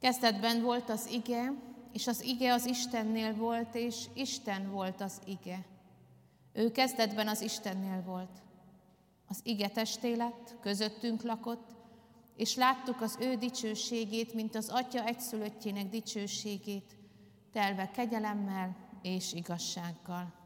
Kezdetben volt az ige, és az ige az Istennél volt, és Isten volt az ige. Ő kezdetben az Istennél volt. Az ige testé lett, közöttünk lakott, és láttuk az ő dicsőségét, mint az Atya egyszülöttjének dicsőségét, telve kegyelemmel és igazsággal.